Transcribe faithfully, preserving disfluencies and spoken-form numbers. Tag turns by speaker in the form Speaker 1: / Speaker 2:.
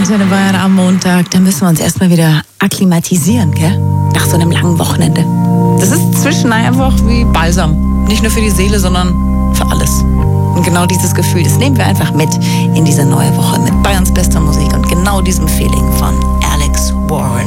Speaker 1: Antenne Bayern am Montag. Da müssen wir uns erstmal wieder akklimatisieren, gell? Nach so einem langen Wochenende. Das ist zwischendurch einfach wie Balsam. Nicht nur für die Seele, sondern für alles. Und genau dieses Gefühl, das nehmen wir einfach mit in diese neue Woche mit Bayerns bester Musik und genau diesem Feeling von Alex Warren.